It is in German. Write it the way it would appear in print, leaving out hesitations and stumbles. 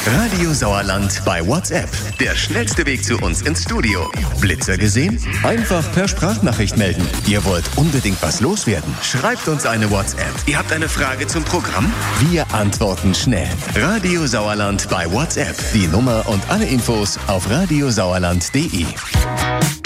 Radio Sauerland bei WhatsApp. Der schnellste Weg zu uns ins Studio. Blitzer gesehen? Einfach per Sprachnachricht melden. Ihr wollt unbedingt was loswerden? Schreibt uns eine WhatsApp. Ihr habt eine Frage zum Programm? Wir antworten schnell. Radio Sauerland bei WhatsApp. Die Nummer und alle Infos auf radiosauerland.de.